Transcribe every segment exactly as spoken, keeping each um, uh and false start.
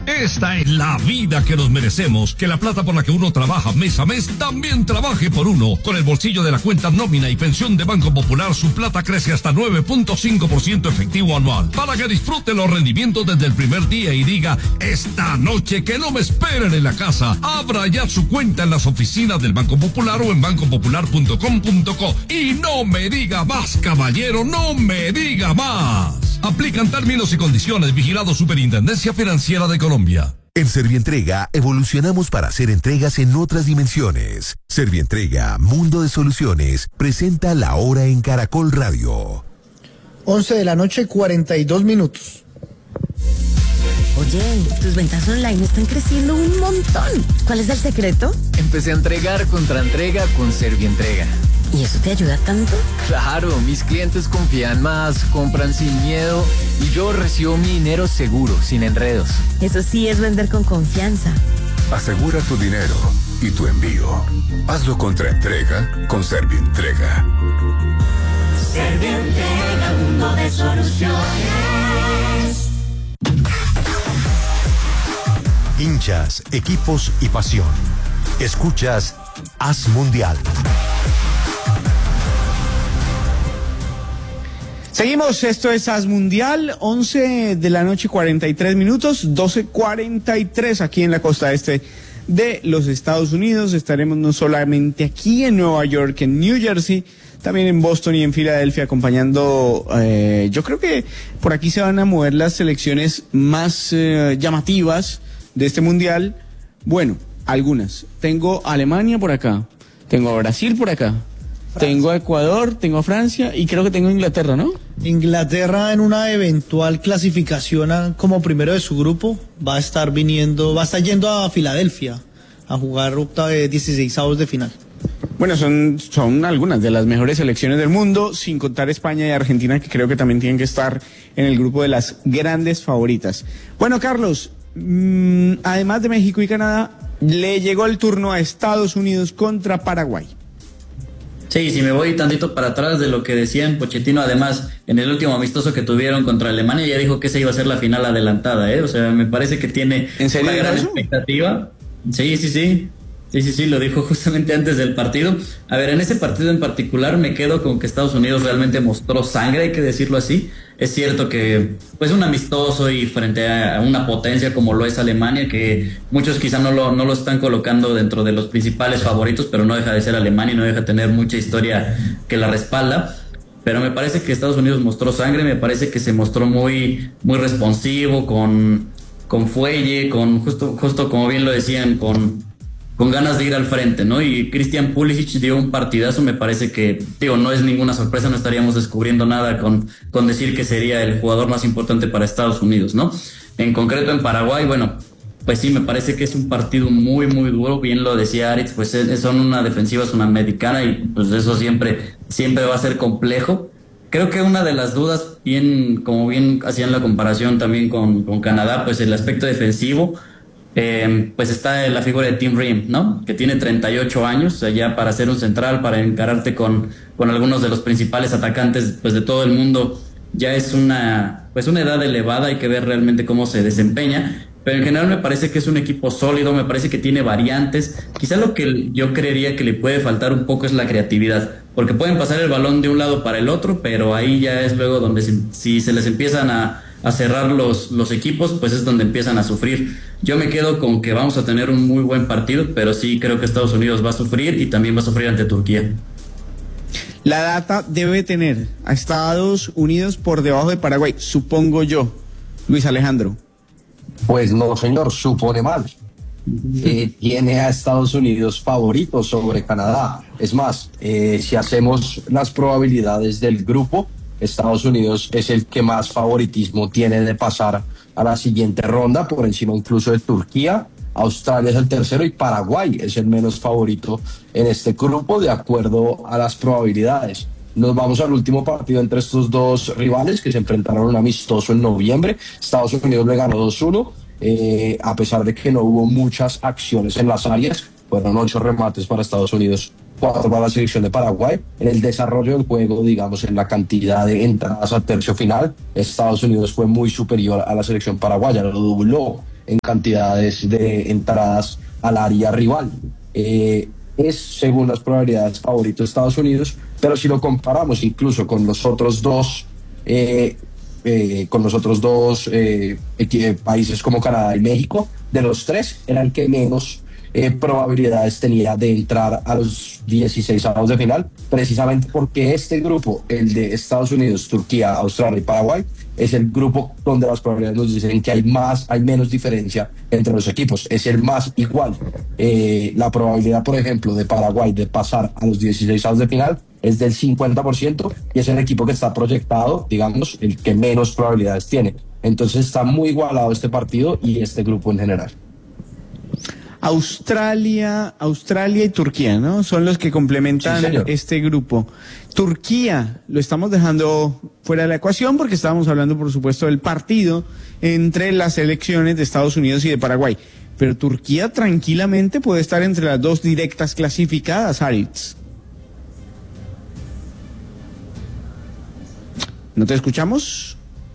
Esta es la vida que nos merecemos. Que la plata por la que uno trabaja mes a mes también trabaje por uno. Con el bolsillo de la cuenta nómina y pensión de Banco Popular, su plata crece hasta nueve punto cinco por ciento efectivo anual. Para que disfrute los rendimientos desde el primer día y diga, esta noche que no me esperen en la casa. Abra ya su cuenta en las oficinas del Banco Popular o en banco popular punto com punto co. Y no me diga más, caballero, no me diga más. Aplican términos y condiciones. Vigilado Superintendencia Financiera de Colombia. En Servientrega evolucionamos para hacer entregas en otras dimensiones. Servientrega, Mundo de Soluciones, presenta La Hora en Caracol Radio. once de la noche, cuarenta y dos minutos. Oye, tus ventas online están creciendo un montón. ¿Cuál es el secreto? Empecé a entregar contra entrega con Servientrega. ¿Y eso te ayuda tanto? Claro, mis clientes confían más, compran sin miedo y yo recibo mi dinero seguro, sin enredos. Eso sí es vender con confianza. Asegura tu dinero y tu envío. Hazlo contra entrega con Servientrega. Servientrega, mundo de soluciones. Hinchas, equipos y pasión. Escuchas Haz Mundial. Seguimos, esto es Haz Mundial, once de la noche, cuarenta y tres minutos, doce cuarenta y tres aquí en la costa este de los Estados Unidos. Estaremos no solamente aquí en Nueva York, en New Jersey, también en Boston y en Filadelfia acompañando, eh, yo creo que por aquí se van a mover las selecciones más eh, llamativas de este Mundial. Bueno, algunas. Tengo a Alemania por acá, tengo a Brasil por acá. Francia. Tengo a Ecuador, tengo a Francia y creo que tengo a Inglaterra, ¿no? Inglaterra en una eventual clasificación a, como primero de su grupo va a estar viniendo, va a estar yendo a Filadelfia a jugar octava de dieciseisavos de final. Bueno, son, son algunas de las mejores selecciones del mundo, sin contar España y Argentina, que creo que también tienen que estar en el grupo de las grandes favoritas. Bueno, Carlos, mmm, además de México y Canadá, le llegó el turno a Estados Unidos contra Paraguay. Sí, si me voy tantito para atrás de lo que decían, Pochettino, además, en el último amistoso que tuvieron contra Alemania, ya dijo que esa iba a ser la final adelantada, ¿eh? O sea, me parece que tiene una gran expectativa. Sí, sí, sí. Sí, sí, sí, lo dijo justamente antes del partido. A ver, en ese partido en particular me quedo con que Estados Unidos realmente mostró sangre, hay que decirlo así. Es cierto que, pues, un amistoso y frente a una potencia como lo es Alemania, que muchos quizá no lo, no lo están colocando dentro de los principales favoritos, pero no deja de ser Alemania y no deja de tener mucha historia que la respalda. Pero me parece que Estados Unidos mostró sangre, me parece que se mostró muy, muy responsivo, con, con fuelle, con justo, justo como bien lo decían, con... con ganas de ir al frente, ¿no? Y Christian Pulisic dio un partidazo, me parece que, digo, no es ninguna sorpresa, no estaríamos descubriendo nada con, con decir que sería el jugador más importante para Estados Unidos, ¿no? En concreto en Paraguay, bueno, pues sí, me parece que es un partido muy, muy duro, bien lo decía Aritz, pues son una defensiva sudamericana y pues eso siempre, siempre va a ser complejo. Creo que una de las dudas, bien, como bien hacían la comparación también con, con Canadá, pues el aspecto defensivo, Eh, pues está la figura de Tim Ream, ¿no? Que tiene treinta y ocho años, o sea, ya para ser un central, para encararte con, con algunos de los principales atacantes, pues, de todo el mundo, ya es una, pues, una edad elevada, hay que ver realmente cómo se desempeña, pero en general me parece que es un equipo sólido, me parece que tiene variantes. Quizá lo que yo creería que le puede faltar un poco es la creatividad, porque pueden pasar el balón de un lado para el otro, pero ahí ya es luego donde se, si se les empiezan a a cerrar los, los equipos, pues es donde empiezan a sufrir. Yo me quedo con que vamos a tener un muy buen partido, pero sí creo que Estados Unidos va a sufrir y también va a sufrir ante Turquía. La data debe tener a Estados Unidos por debajo de Paraguay, supongo yo. Luis Alejandro. Pues no, señor, supone mal. Eh, tiene a Estados Unidos favorito sobre Canadá. Es más, eh, si hacemos las probabilidades del grupo, Estados Unidos es el que más favoritismo tiene de pasar a la siguiente ronda, por encima incluso de Turquía. Australia es el tercero y Paraguay es el menos favorito en este grupo de acuerdo a las probabilidades. Nos vamos al último partido entre estos dos rivales que se enfrentaron un amistoso en noviembre. Estados Unidos le ganó dos uno, eh, a pesar de que no hubo muchas acciones en las áreas. Fueron ocho remates para Estados Unidos, cuatro para la selección de Paraguay. En el desarrollo del juego, digamos, en la cantidad de entradas al tercio final, Estados Unidos fue muy superior a la selección paraguaya, lo dobló en cantidades de entradas al área rival. Eh, es, según las probabilidades, favorito de Estados Unidos, pero si lo comparamos incluso con los otros dos, eh, eh, con los otros dos eh, países como Canadá y México, de los tres era el que menos eh, probabilidades tenía de entrar a los dieciséis avos de final, precisamente porque este grupo, el de Estados Unidos, Turquía, Australia y Paraguay, es el grupo donde las probabilidades nos dicen que hay más, hay menos diferencia entre los equipos, es el más igual. Eh, la probabilidad, por ejemplo, de Paraguay de pasar a los dieciséis avos de final es del cincuenta por ciento y es el equipo que está proyectado, digamos, el que menos probabilidades tiene. Entonces está muy igualado este partido y este grupo en general. Australia, Australia y Turquía, ¿no? Son los que complementan sí, este grupo. Turquía lo estamos dejando fuera de la ecuación porque estábamos hablando, por supuesto, del partido entre las selecciones de Estados Unidos y de Paraguay. Pero Turquía tranquilamente puede estar entre las dos directas clasificadas, Aritz. ¿No te escuchamos?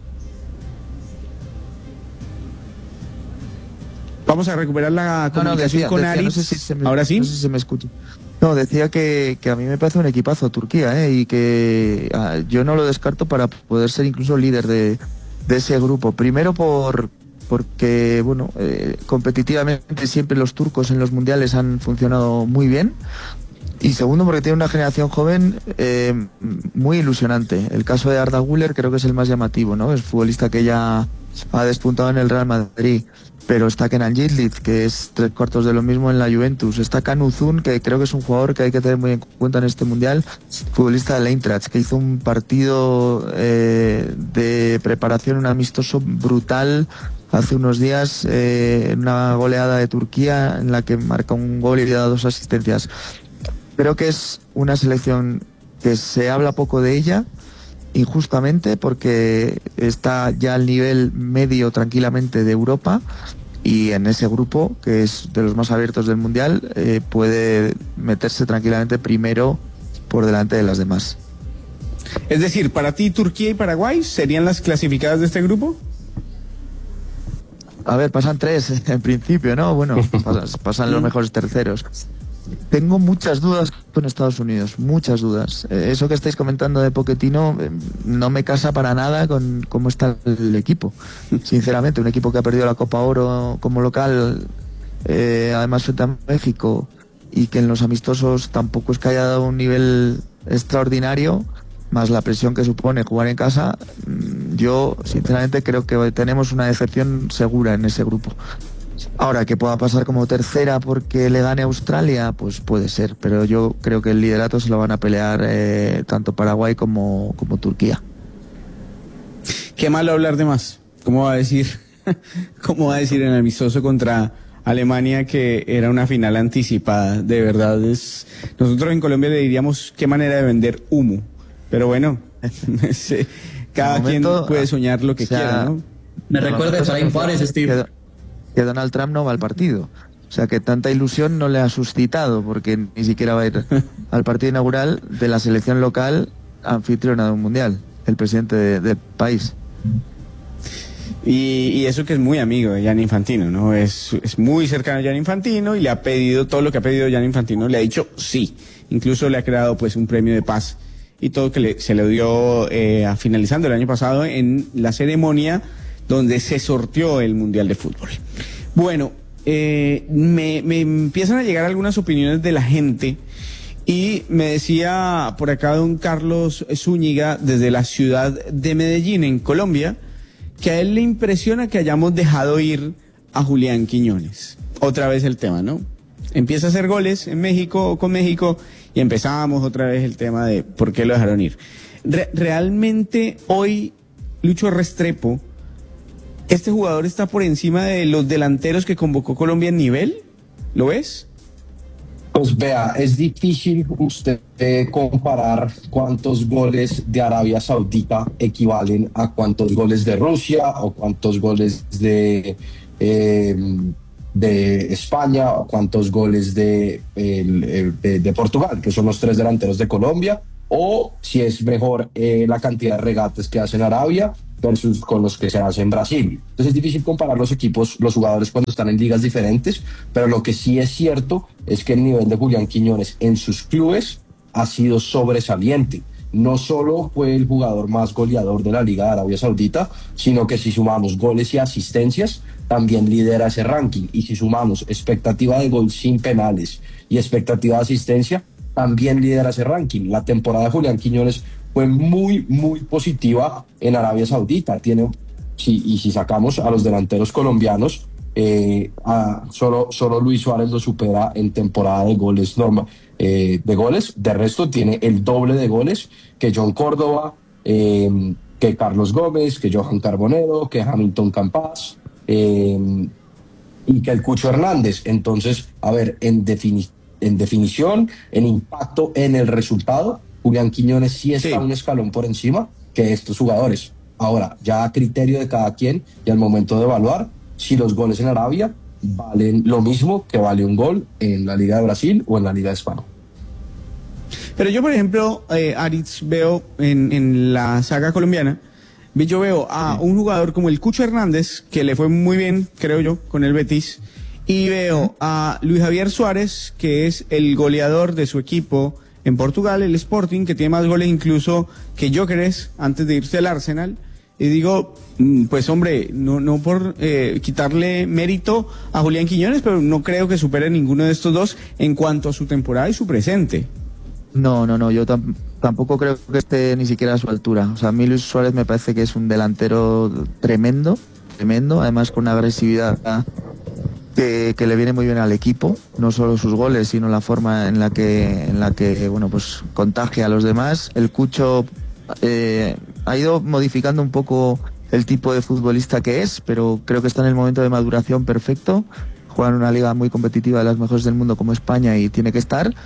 Vamos a recuperar la comunicación no, no, decía, con Aritz. No sé si se me, Ahora sí. No sé si se me escucha. No, decía que, que a mí me parece un equipazo Turquía, ¿eh? Y que ah, yo no lo descarto para poder ser incluso líder de, de ese grupo. Primero por porque, bueno, eh, competitivamente siempre los turcos en los mundiales han funcionado muy bien. Y segundo porque tiene una generación joven eh, muy ilusionante. El caso de Arda Güler creo que es el más llamativo, ¿no? Es futbolista que ya ha despuntado en el Real Madrid. Pero está Kenan Yildiz, que es tres cuartos de lo mismo en la Juventus. Está Can Uzun, que creo que es un jugador que hay que tener muy en cuenta en este Mundial, futbolista del Eintracht, que hizo un partido eh, de preparación, un amistoso brutal hace unos días, eh, una goleada de Turquía en la que marca un gol y da dos asistencias. Creo que es una selección que se habla poco de ella, injustamente, porque está ya al nivel medio tranquilamente de Europa y en ese grupo, que es de los más abiertos del Mundial, eh, puede meterse tranquilamente primero por delante de las demás. Es decir, para ti Turquía y Paraguay serían las clasificadas de este grupo. A ver, pasan tres en principio, ¿no? Bueno, pasan, pasan los mejores terceros. Tengo muchas dudas con Estados Unidos, muchas dudas. Eh, eso que estáis comentando de Pochettino eh, no me casa para nada con cómo está el equipo. Sinceramente, un equipo que ha perdido la Copa Oro como local, eh, además frente a México, y que en los amistosos tampoco es que haya dado un nivel extraordinario, más la presión que supone jugar en casa. Yo, sinceramente, creo que tenemos una decepción segura en ese grupo. Ahora, que pueda pasar como tercera porque le gane a Australia, pues puede ser, pero yo creo que el liderato se lo van a pelear eh, tanto Paraguay como, como Turquía. Qué malo hablar de más. ¿Cómo va a decir? ¿Cómo va a decir en el amistoso contra Alemania que era una final anticipada? De verdad, es nosotros en Colombia le diríamos qué manera de vender humo. Pero bueno, cada momento, quien puede soñar lo que o sea, quiera, ¿no? Me recuerda a Efraín Juárez, Steve. Que Donald Trump no va al partido. O sea que tanta ilusión no le ha suscitado, porque ni siquiera va a ir al partido inaugural de la selección local anfitriona de un mundial, el presidente de, del país. Y, y eso que es muy amigo de Gianni Infantino, ¿no? Es, es muy cercano a Gianni Infantino y le ha pedido todo lo que ha pedido Gianni Infantino, le ha dicho sí. Incluso le ha creado pues un premio de paz y todo que le, se le dio eh, a finalizando el año pasado en la ceremonia donde se sorteó el Mundial de Fútbol. Bueno, eh, me, me empiezan a llegar algunas opiniones de la gente y me decía por acá don Carlos Zúñiga desde la ciudad de Medellín, en Colombia, que a él le impresiona que hayamos dejado ir a Julián Quiñones. Otra vez el tema, ¿no? Empieza a hacer goles en México, con México, y empezamos otra vez el tema de por qué lo dejaron ir. Re- realmente hoy Lucho Restrepo, ¿este jugador está por encima de los delanteros que convocó Colombia en nivel? ¿Lo ves? Pues vea, es difícil usted eh, comparar cuántos goles de Arabia Saudita equivalen a cuántos goles de Rusia o cuántos goles de, eh, de España o cuántos goles de, eh, de, de Portugal, que son los tres delanteros de Colombia, o si es mejor eh, la cantidad de regates que hacen Arabia versus con los que se hace en Brasil. Entonces es difícil comparar los equipos, los jugadores cuando están en ligas diferentes, pero lo que sí es cierto es que el nivel de Julián Quiñones en sus clubes ha sido sobresaliente. No solo fue el jugador más goleador de la Liga de Arabia Saudita, sino que si sumamos goles y asistencias, también lidera ese ranking. Y si sumamos expectativa de gol sin penales y expectativa de asistencia, también lidera ese ranking. La temporada de Julián Quiñones fue muy, muy positiva en Arabia Saudita. Tiene, si, y si sacamos a los delanteros colombianos, eh, a, solo, solo Luis Suárez lo supera en temporada de goles normal. Eh, de goles, de resto tiene el doble de goles que John Córdoba, eh, que Carlos Gómez, que Johan Carbonero, que Hamilton Campas eh, y que el Cucho Hernández. Entonces, a ver, en, defini en definición, en impacto, en el resultado, Julián Quiñones sí está sí. un escalón por encima que estos jugadores. Ahora, ya a criterio de cada quien y al momento de evaluar si los goles en Arabia valen lo mismo que vale un gol en la Liga de Brasil o en la Liga de España. Pero yo, por ejemplo, eh, Aritz, veo en, en la saga colombiana, yo veo a un jugador como el Cucho Hernández, que le fue muy bien, creo yo, con el Betis, y veo a Luis Javier Suárez, que es el goleador de su equipo en Portugal, el Sporting, que tiene más goles incluso que Gyökeres antes de irse al Arsenal. Y digo, pues hombre, no, no por eh, quitarle mérito a Julián Quiñones, pero no creo que supere ninguno de estos dos en cuanto a su temporada y su presente. No, no, no, yo tam tampoco creo que esté ni siquiera a su altura. O sea, a mí Luis Suárez me parece que es un delantero tremendo, tremendo, además con una agresividad que, que le viene muy bien al equipo, no solo sus goles, sino la forma en la que, en la que bueno, pues contagia a los demás. El Cucho eh, ha ido modificando un poco el tipo de futbolista que es, pero creo que está en el momento de maduración perfecto. Juega en una liga muy competitiva, de las mejores del mundo como España, y tiene que estar.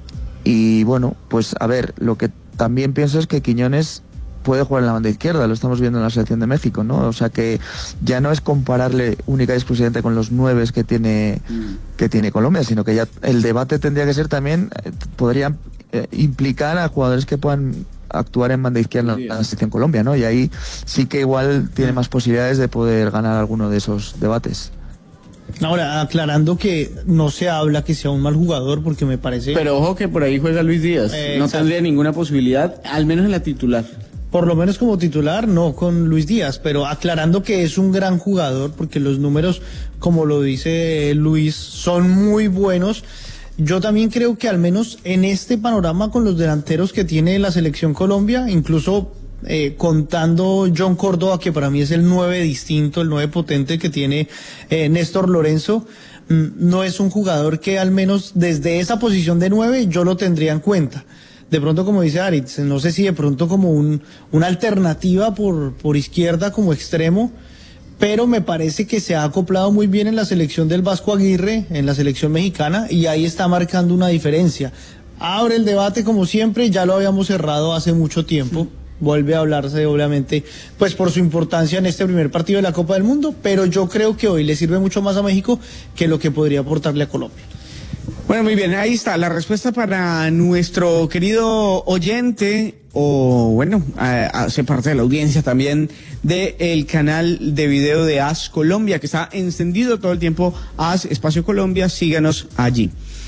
Y bueno, pues a ver, lo que también pienso es que Quiñones puede jugar en la banda izquierda, lo estamos viendo en la selección de México, ¿no? O sea que ya no es compararle única y exclusivamente con los nueves que tiene, que tiene Colombia, sino que ya el debate tendría que ser también, eh, podría eh, implicar a jugadores que puedan actuar en banda izquierda en la selección Colombia, ¿no? Y ahí sí que igual tiene más posibilidades de poder ganar alguno de esos debates. Ahora, aclarando que no se habla que sea un mal jugador, porque me parece... Pero ojo que por ahí juega Luis Díaz, eh, no tendría ninguna posibilidad, al menos en la titular. Por lo menos como titular, no con Luis Díaz, pero aclarando que es un gran jugador, porque los números, como lo dice Luis, son muy buenos. Yo también creo que al menos en este panorama con los delanteros que tiene la selección Colombia, incluso... Eh, contando John Córdoba, que para mí es el nueve distinto, el nueve potente que tiene eh, Néstor Lorenzo, mm, no es un jugador que al menos desde esa posición de nueve yo lo tendría en cuenta. De pronto, como dice Aritz, no sé si de pronto como un, una alternativa por, por izquierda como extremo, pero me parece que se ha acoplado muy bien en la selección del Vasco Aguirre, en la selección mexicana, y ahí está marcando una diferencia. Abre el debate como siempre, ya lo habíamos cerrado hace mucho tiempo. Sí. Vuelve a hablarse, obviamente, pues por su importancia en este primer partido de la Copa del Mundo, pero yo creo que hoy le sirve mucho más a México que lo que podría aportarle a Colombia. Bueno, muy bien, ahí está la respuesta para nuestro querido oyente, o bueno, hace parte de la audiencia también del canal de video de A S Colombia, que está encendido todo el tiempo. A S Espacio Colombia, síganos allí.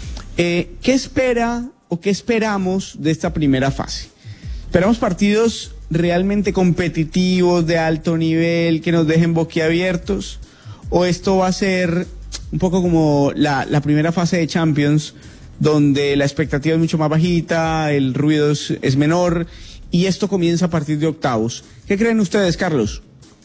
Eh, ¿Qué espera o qué esperamos de esta primera fase? Esperamos partidos realmente competitivos, de alto nivel, que nos dejen boquiabiertos, o esto va a ser un poco como la, la primera fase de Champions, donde la expectativa es mucho más bajita, el ruido es, es menor, y esto comienza a partir de octavos. ¿Qué creen ustedes, Carlos?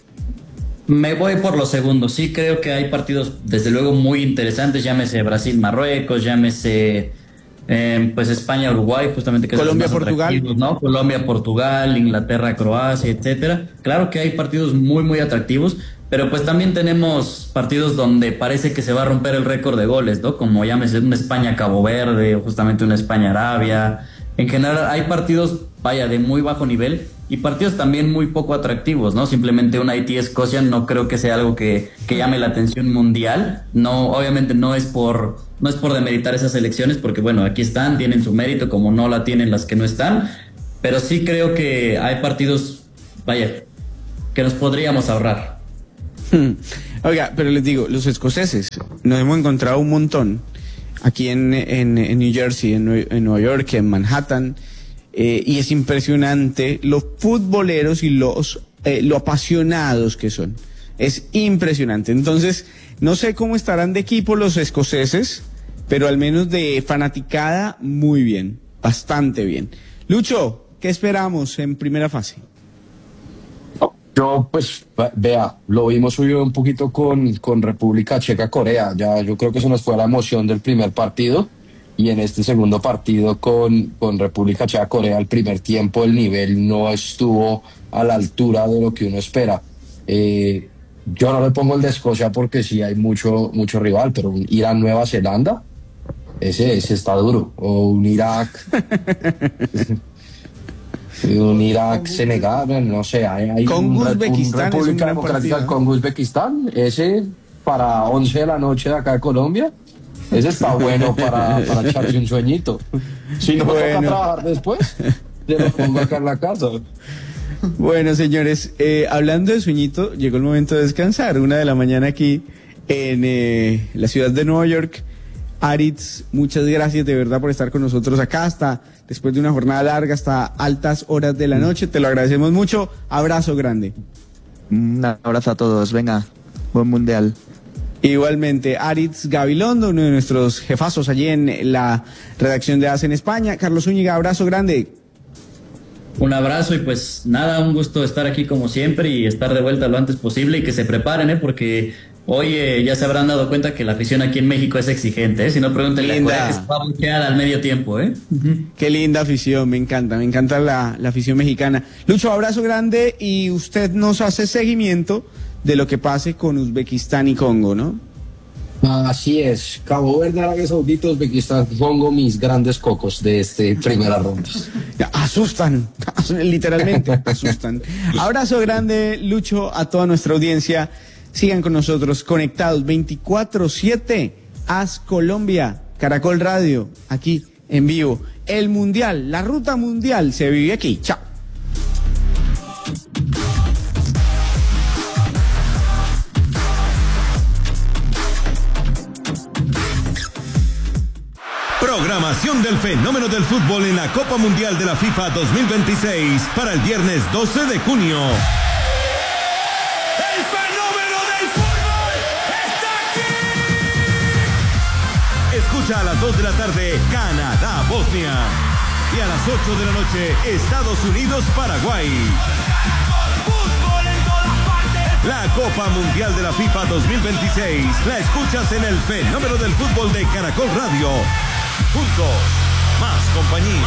Me voy por los segundos. Sí creo que hay partidos, desde luego, muy interesantes, llámese Brasil-Marruecos, llámese... Eh, pues España-Uruguay, justamente, que Colombia-Portugal, ¿no? Colombia-Portugal, Inglaterra-Croacia, etcétera. Claro que hay partidos muy, muy atractivos, pero pues también tenemos partidos donde parece que se va a romper el récord de goles, ¿no? Como llámese una España-Cabo Verde, o justamente una España-Arabia. En general hay partidos, vaya, de muy bajo nivel, y partidos también muy poco atractivos, ¿no? Simplemente un Haití-Escocia no creo que sea algo que, que llame la atención mundial. No, obviamente no es por, no es por demeritar esas elecciones, porque bueno, aquí están, tienen su mérito, como no la tienen las que no están, pero sí creo que hay partidos, vaya, que nos podríamos ahorrar. Oiga, pero les digo, los escoceses, nos hemos encontrado un montón aquí en, en, en New Jersey, en, en Nueva York, en Manhattan, eh, y es impresionante los futboleros y los eh, lo apasionados que son. Es impresionante. Entonces, no sé cómo estarán de equipo los escoceses, pero al menos de fanaticada, muy bien, bastante bien. Lucho, ¿qué esperamos en primera fase? Yo, pues, vea, lo vimos subido un poquito con, con República Checa-Corea. Ya yo creo que se nos fue la emoción del primer partido. Y en este segundo partido con, con República Checa-Corea, el primer tiempo, el nivel no estuvo a la altura de lo que uno espera. Eh, yo no le pongo el de Escocia porque sí hay mucho, mucho rival, pero un Irán-Nueva Zelanda, ese, ese está duro. O un Irak... un Irak, Senegal, no sé, hay, hay con un, Uzbekistán, un República Democrática con Uzbekistán, ese para once de la noche de acá de Colombia, ese está bueno para, para echarse un sueñito. Si no bueno. toca trabajar después, te lo pongo acá en la casa. Bueno, señores, eh, hablando de sueñito, llegó el momento de descansar, una de la mañana aquí en eh, la ciudad de Nueva York. Aritz, muchas gracias de verdad por estar con nosotros acá hasta después de una jornada larga, hasta altas horas de la noche, te lo agradecemos mucho, abrazo grande. Un abrazo a todos, venga, buen mundial. Igualmente, Aritz Gabilondo, uno de nuestros jefazos allí en la redacción de A C en España. Carlos Zúñiga, abrazo grande. Un abrazo y pues nada, un gusto estar aquí como siempre y estar de vuelta lo antes posible y que se preparen, ¿eh? Porque hoy eh, ya se habrán dado cuenta que la afición aquí en México es exigente, ¿eh? Si no, pregúntenle a Corea que se va a bloquear al medio tiempo, ¿eh? Uh-huh. Qué linda afición, me encanta, me encanta la, la afición mexicana. Lucho, abrazo grande y usted nos hace seguimiento de lo que pase con Uzbekistán y Congo, ¿no? Así es, Cabo Verde, Arabia Saudita, Uzbekistán, Congo, mis grandes cocos de este primera ronda. Asustan, literalmente asustan. Abrazo grande, Lucho, a toda nuestra audiencia. Sigan con nosotros conectados veinticuatro siete, A S Colombia, Caracol Radio, aquí en vivo. El Mundial, la ruta mundial se vive aquí. Chao. Programación del fenómeno del fútbol en la Copa Mundial de la FIFA dos mil veintiséis para el viernes doce de junio. ¡El fenómeno del fútbol está aquí! Escucha a las dos de la tarde Canadá-Bosnia y a las ocho de la noche Estados Unidos-Paraguay. ¡Fútbol en todas partes! La Copa Mundial de la FIFA dos mil veintiséis la escuchas en el fenómeno del fútbol de Caracol Radio. Juntos, más compañía.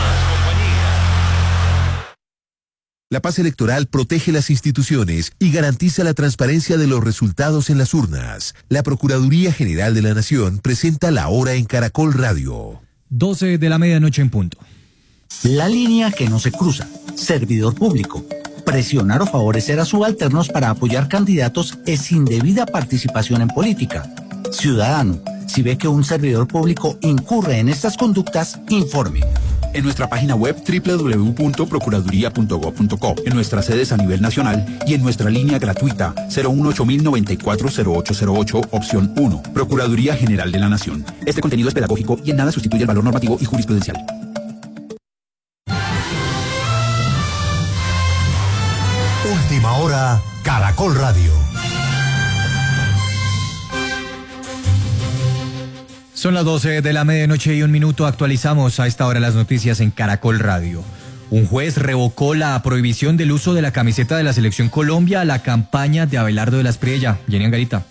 La paz electoral protege las instituciones y garantiza la transparencia de los resultados en las urnas. La Procuraduría General de la Nación presenta la hora en Caracol Radio. doce de la medianoche en punto. La línea que no se cruza. Servidor público. Presionar o favorecer a subalternos para apoyar candidatos es indebida participación en política. Ciudadano, si ve que un servidor público incurre en estas conductas, informe. En nuestra página web doble u doble u doble u punto procuraduría punto gob punto co, en nuestras sedes a nivel nacional y en nuestra línea gratuita cero uno ocho mil noventa y cuatro cero ocho cero ocho, opción uno. Procuraduría General de la Nación. Este contenido es pedagógico y en nada sustituye el valor normativo y jurisprudencial. Última hora, Caracol Radio. Son las doce de la medianoche y un minuto. Actualizamos a esta hora las noticias en Caracol Radio. Un juez revocó la prohibición del uso de la camiseta de la Selección Colombia a la campaña de Abelardo de la Espriella. Jenny Angarita.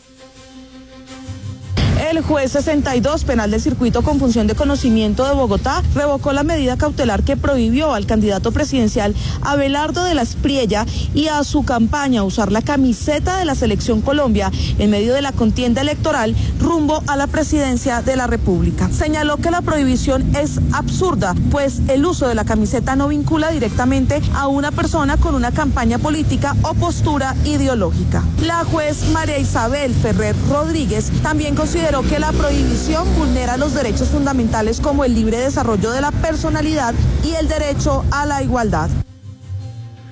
El juez sesenta y dos penal del circuito con función de conocimiento de Bogotá revocó la medida cautelar que prohibió al candidato presidencial Abelardo de la Espriella y a su campaña usar la camiseta de la Selección Colombia en medio de la contienda electoral rumbo a la presidencia de la República. Señaló que la prohibición es absurda, pues el uso de la camiseta no vincula directamente a una persona con una campaña política o postura ideológica. La juez María Isabel Ferrer Rodríguez también consideró que la prohibición vulnera los derechos fundamentales como el libre desarrollo de la personalidad y el derecho a la igualdad.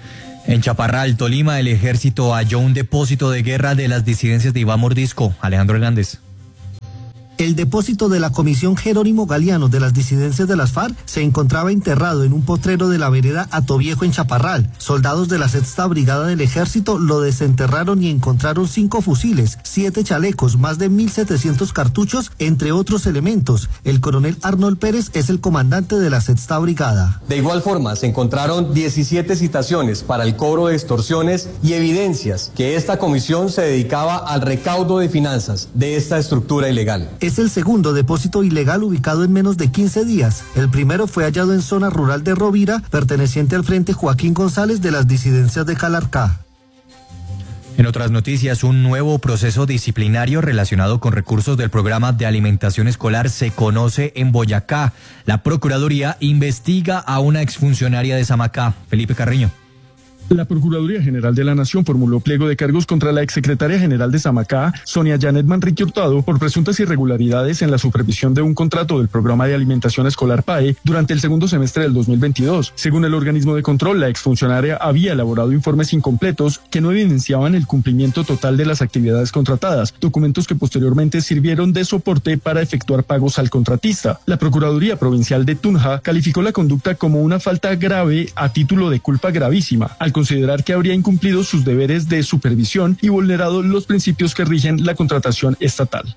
En Chaparral, Tolima, el ejército halló un depósito de guerra de las disidencias de Iván Mordisco. Alejandro Hernández. El depósito de la Comisión Jerónimo Galeano de las disidencias de las FARC se encontraba enterrado en un potrero de la vereda Atoviejo en Chaparral. Soldados de la sexta Brigada del Ejército lo desenterraron y encontraron cinco fusiles, siete chalecos, más de mil setecientos cartuchos, entre otros elementos. El coronel Arnold Pérez es el comandante de la sexta Brigada. De igual forma, se encontraron diecisiete citaciones para el cobro de extorsiones y evidencias que esta comisión se dedicaba al recaudo de finanzas de esta estructura ilegal. Es el segundo depósito ilegal ubicado en menos de quince días. El primero fue hallado en zona rural de Rovira, perteneciente al Frente Joaquín González de las disidencias de Calarcá. En otras noticias, un nuevo proceso disciplinario relacionado con recursos del programa de alimentación escolar se conoce en Boyacá. La Procuraduría investiga a una exfuncionaria de Samacá. Felipe Carreño. La Procuraduría General de la Nación formuló pliego de cargos contra la exsecretaria general de Samacá, Sonia Janet Manrique Hurtado, por presuntas irregularidades en la supervisión de un contrato del Programa de Alimentación Escolar P A E durante el segundo semestre del dos mil veintidós. Según el organismo de control, la exfuncionaria había elaborado informes incompletos que no evidenciaban el cumplimiento total de las actividades contratadas, documentos que posteriormente sirvieron de soporte para efectuar pagos al contratista. La Procuraduría Provincial de Tunja calificó la conducta como una falta grave a título de culpa gravísima, al considerar que habría incumplido sus deberes de supervisión y vulnerado los principios que rigen la contratación estatal.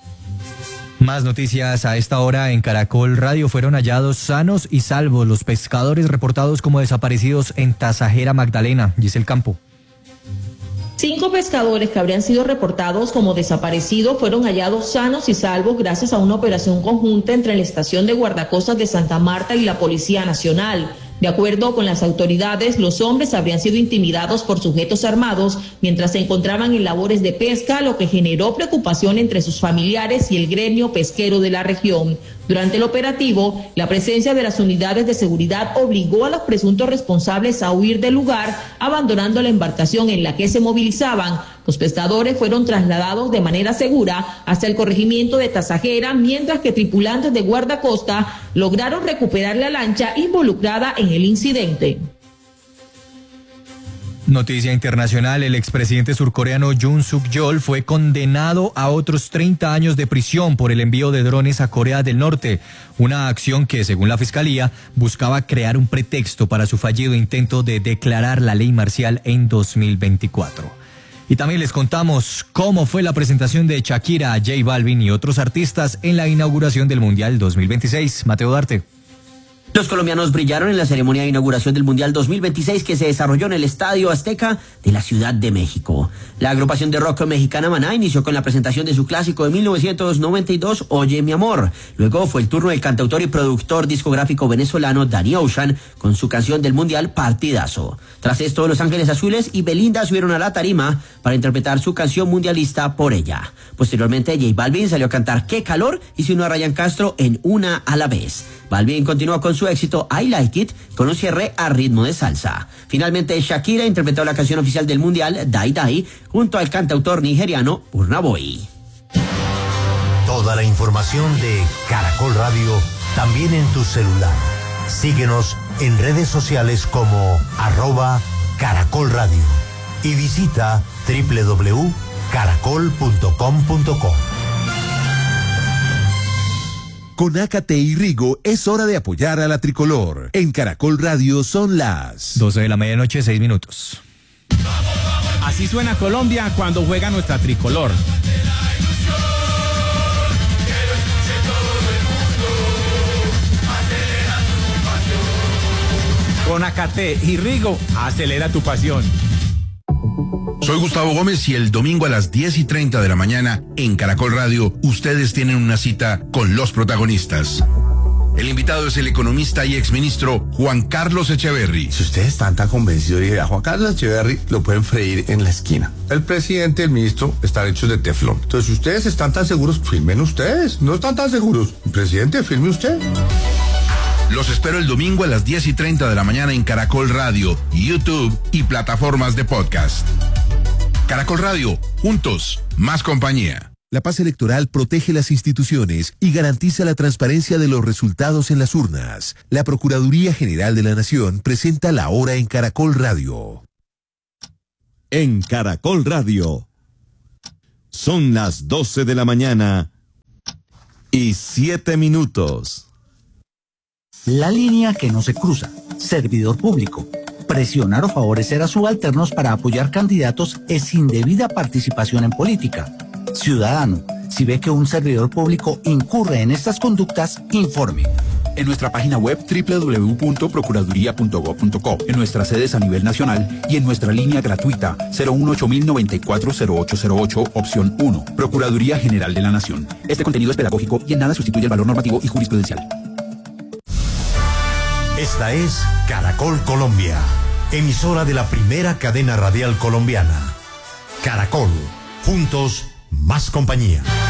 Más noticias a esta hora en Caracol Radio. Fueron hallados sanos y salvos los pescadores reportados como desaparecidos en Tasajera, Magdalena. Giselle Campo. Cinco pescadores que habrían sido reportados como desaparecidos fueron hallados sanos y salvos gracias a una operación conjunta entre la Estación de Guardacostas de Santa Marta y la Policía Nacional. De acuerdo con las autoridades, los hombres habrían sido intimidados por sujetos armados mientras se encontraban en labores de pesca, lo que generó preocupación entre sus familiares y el gremio pesquero de la región. Durante el operativo, la presencia de las unidades de seguridad obligó a los presuntos responsables a huir del lugar, abandonando la embarcación en la que se movilizaban. Los pescadores fueron trasladados de manera segura hasta el corregimiento de Tasajera, mientras que tripulantes de guardacosta lograron recuperar la lancha involucrada en el incidente. Noticia internacional, el expresidente surcoreano Yoon Suk-yeol fue condenado a otros treinta años de prisión por el envío de drones a Corea del Norte, una acción que, según la fiscalía, buscaba crear un pretexto para su fallido intento de declarar la ley marcial en dos mil veinticuatro. Y también les contamos cómo fue la presentación de Shakira, J Balvin y otros artistas en la inauguración del Mundial dos mil veintiséis. Mateo Duarte. Los colombianos brillaron en la ceremonia de inauguración del Mundial dos mil veintiséis que se desarrolló en el Estadio Azteca de la Ciudad de México. La agrupación de rock mexicana Maná inició con la presentación de su clásico de mil novecientos noventa y dos, Oye mi amor. Luego fue el turno del cantautor y productor discográfico venezolano Danny Ocean con su canción del Mundial Partidazo. Tras esto, Los Ángeles Azules y Belinda subieron a la tarima para interpretar su canción mundialista Por ella. Posteriormente, J Balvin salió a cantar Qué calor y se unió a Ryan Castro en Una a la vez. Balvin continuó con su éxito I Like It con un cierre a ritmo de salsa. Finalmente, Shakira interpretó la canción oficial del Mundial, Dai Dai, junto al cantautor nigeriano Burna Boy. Toda la información de Caracol Radio también en tu celular. Síguenos en redes sociales como arroba Caracol Radio y visita doble u doble u doble u punto caracol punto com punto co. Con Ácate y Rigo es hora de apoyar a la tricolor. En Caracol Radio son las doce de la medianoche, seis minutos. Así suena Colombia cuando juega nuestra tricolor. Con Ácate y Rigo, acelera tu pasión. Soy Gustavo Gómez y el domingo a las diez y treinta de la mañana en Caracol Radio, ustedes tienen una cita con los protagonistas. El invitado es el economista y exministro Juan Carlos Echeverry. Si ustedes están tan convencidos de que a Juan Carlos Echeverry lo pueden freír en la esquina. El presidente y el ministro están hechos de teflón. Entonces, si ustedes están tan seguros, firmen ustedes. No están tan seguros. Presidente, firme usted. Los espero el domingo a las diez y treinta de la mañana en Caracol Radio, YouTube y plataformas de podcast. Caracol Radio, juntos, más compañía. La paz electoral protege las instituciones y garantiza la transparencia de los resultados en las urnas. La Procuraduría General de la Nación presenta la hora en Caracol Radio. en Caracol Radio. Son las doce de la mañana y siete minutos. La línea que no se cruza. Servidor público. Presionar o favorecer a subalternos para apoyar candidatos es indebida participación en política. Ciudadano, si ve que un servidor público incurre en estas conductas, informe. En nuestra página web doble u doble u doble u punto procuraduría punto gob punto co, en nuestras sedes a nivel nacional y en nuestra línea gratuita cero uno ocho mil noventa y cuatro cero ocho cero ocho, opción uno. Procuraduría General de la Nación. Este contenido es pedagógico y en nada sustituye el valor normativo y jurisprudencial. Esta es Caracol Colombia, emisora de la primera cadena radial colombiana. Caracol, juntos, más compañía.